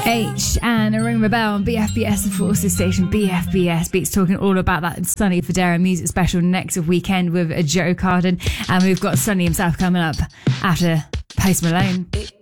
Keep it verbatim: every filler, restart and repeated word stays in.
H and a Ring the Bell on B F B S, the Forces station. B F B S Beats, talking all about that Sunny Fodera music special next weekend with Joe Carden, and we've got Sunny himself coming up after Post Malone.